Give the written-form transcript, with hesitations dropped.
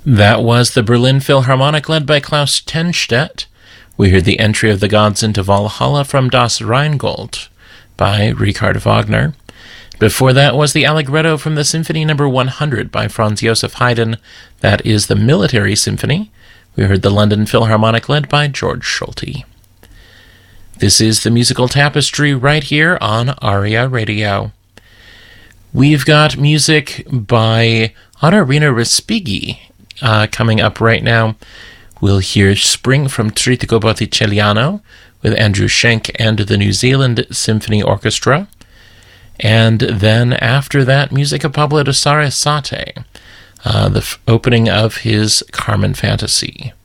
That was the Berlin Philharmonic led by Klaus Tenstedt. We heard the entry of the Gods into Valhalla from Das Rheingold by Richard Wagner. Before that was the Allegretto from the Symphony No. 100 by Franz Joseph Haydn. That is the Military Symphony. We heard the London Philharmonic led by George Solti. This is the Musical Tapestry right here on ARIA Radio. We've got music by Onorina Respighi coming up right now. We'll hear Spring from Trittico Botticelliano with Andrew Schenk and the New Zealand Symphony Orchestra. And then after that, music of Pablo de Sarasate, the opening of his Carmen Fantasy.